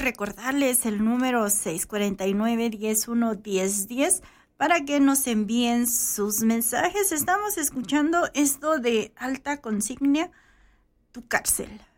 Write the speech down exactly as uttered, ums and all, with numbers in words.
recordarles el número seis cuatro nueve, uno cero uno, uno cero uno cero para que nos envíen sus mensajes. Estamos escuchando esto de Alta Consigna, Tu Cárcel.